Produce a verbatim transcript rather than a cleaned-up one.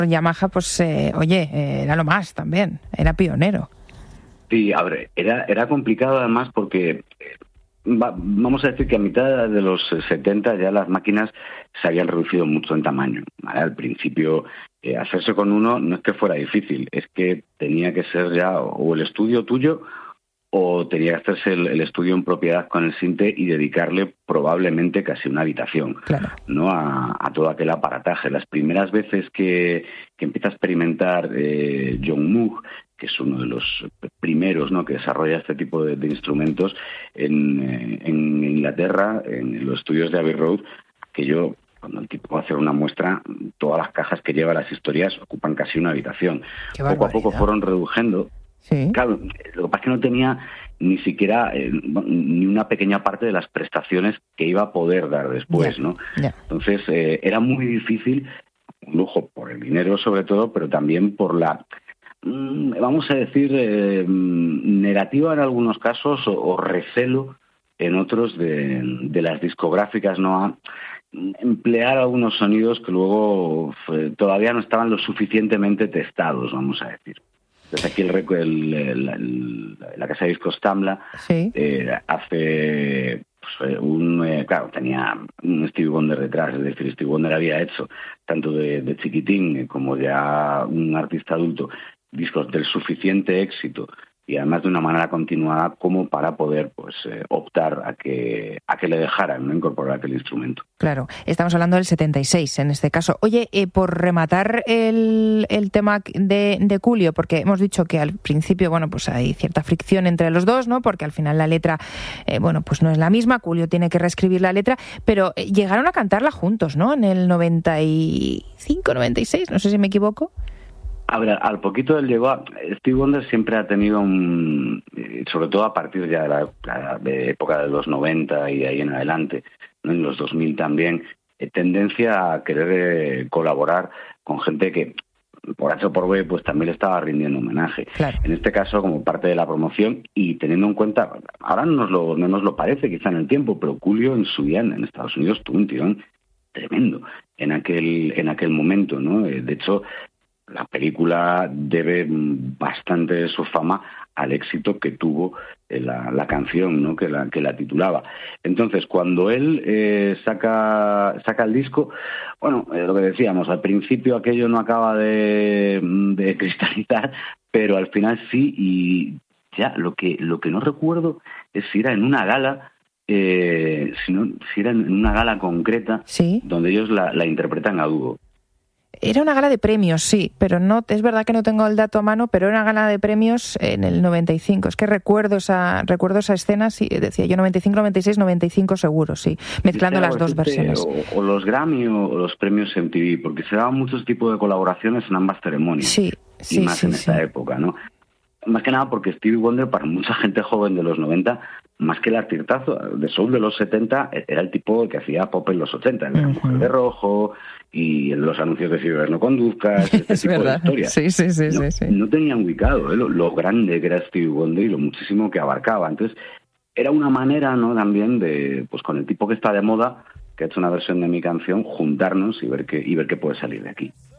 Yamaha, pues, eh, oye, eh, era lo más también, era pionero. Sí, a ver, era, era complicado además porque, va, vamos a decir que a mitad de los setenta ya las máquinas se habían reducido mucho en tamaño, ¿vale? Al principio, eh, hacerse con uno no es que fuera difícil, es que tenía que ser ya o el estudio tuyo o tenía que hacerse el, el estudio en propiedad con el Sinte y dedicarle probablemente casi una habitación, claro, ¿no? a, a todo aquel aparataje. Las primeras veces que, que empieza a experimentar eh, John Moog, que es uno de los primeros, ¿no?, que desarrolla este tipo de, de instrumentos en, eh, en Inglaterra, en los estudios de Abbey Road, que yo, cuando el tipo va a hacer una muestra, todas las cajas que lleva las historias ocupan casi una habitación. Poco a poco fueron reduciendo. Sí. Claro, lo que pasa es que no tenía ni siquiera eh, ni una pequeña parte de las prestaciones que iba a poder dar después, yeah, ¿no? Yeah. Entonces, eh, era muy difícil, un lujo por el dinero sobre todo, pero también por la, mmm, vamos a decir, eh, negativa en algunos casos o, o recelo en otros de, de las discográficas, ¿no?, a emplear algunos sonidos que luego eh, todavía no estaban lo suficientemente testados, vamos a decir. Desde aquí el, el, el, el, la casa de discos Tamla sí. eh, hace pues, un... Eh, claro, tenía un Stevie Wonder detrás, es decir, Stevie Wonder había hecho, tanto de, de chiquitín como ya un artista adulto, discos del suficiente éxito y además de una manera continuada como para poder pues eh, optar a que a que le dejaran, ¿no?, incorporar aquel instrumento. Claro, estamos hablando del setenta y seis en este caso. Oye, eh, por rematar el, el tema de, de Culio, porque hemos dicho que al principio, bueno, pues hay cierta fricción entre los dos, ¿no?, porque al final la letra, eh, bueno, pues no es la misma, Culio tiene que reescribir la letra, pero eh, llegaron a cantarla juntos, ¿no?, en el noventa y cinco, noventa y seis, no sé si me equivoco. A ver, al poquito él llegó a... Stevie Wonder siempre ha tenido un... sobre todo a partir ya de la, la de época de los noventa y de ahí en adelante, ¿no?, en los dos mil también, eh, tendencia a querer eh, colaborar con gente que, por H o por B, pues también le estaba rindiendo homenaje. Claro. En este caso, como parte de la promoción y teniendo en cuenta... Ahora no nos lo, no nos lo parece quizá en el tiempo, pero Culio en su día en Estados Unidos tuvo un tirón tremendo en aquel, en aquel momento, ¿no? Eh, de hecho... La película debe bastante de su fama al éxito que tuvo la, la canción, ¿no?, que la que la titulaba. Entonces, cuando él eh, saca saca el disco, bueno, eh, lo que decíamos, al principio aquello no acaba de, de cristalizar, pero al final sí, y ya lo que lo que no recuerdo es si era en una gala, eh, si, no, si era en una gala concreta, ¿sí?, donde ellos la, la interpretan a dúo. Era una gala de premios, sí, pero no, es verdad que no tengo el dato a mano, pero era una gala de premios en el noventa y cinco. Es que recuerdo esa recuerdo esa escena, sí, decía yo noventa y cinco, noventa y seis, noventa y cinco seguro, sí, mezclando las dos versiones. O, o los Grammy o los premios M T V, porque se daban muchos tipos de colaboraciones en ambas ceremonias. Sí, sí, y más sí, en sí. esta época, ¿no? Más que nada porque Stevie Wonder, para mucha gente joven de los noventa, más que el artistazo de soul de los setenta, era el tipo que hacía pop en los ochenta, en La Uh-huh. Mujer de Rojo y en los anuncios de Si bebes no conduzcas, este es tipo verdad. de historias. Sí, sí, sí, no, sí, sí. no tenían ubicado, ¿eh?, lo, lo grande que era Stevie Wonder y lo muchísimo que abarcaba. Entonces, era una manera, ¿no?, también de, pues con el tipo que está de moda, que ha hecho una versión de mi canción, juntarnos y ver qué, y ver qué puede salir de aquí.